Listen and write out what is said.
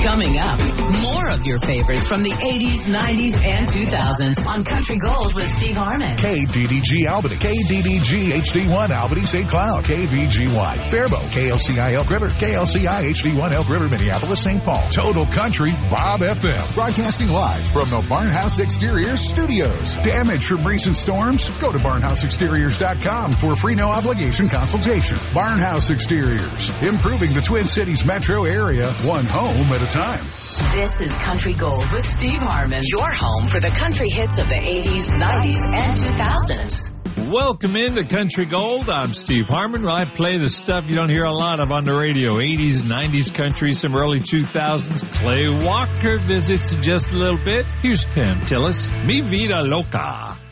Coming up, more of your favorites from the 80s, 90s, and 2000s on Country Gold with Steve Harmon. KDDG Albany, KDDG HD1 Albany St. Cloud, KVGY Faribault, KLCI Elk River, KLCI HD1 Elk River Minneapolis St. Paul. Total Country Bob FM. Broadcasting live from the Barnhouse Exteriors Studios. Damage from recent storms? Go to barnhouseexteriors.com for a free no obligation consultation. Barnhouse Exteriors, improving the Twin Cities metro area, one home at a time. This is Country Gold with Steve Harmon, your home for the country hits of the 80s, 90s, and 2000s. Welcome into Country Gold. I'm Steve Harmon. I play the stuff you don't hear a lot of on the radio. 80s, 90s country, some early 2000s. Clay Walker visits in just a little bit. Here's Pam Tillis. Mi Vida Loca.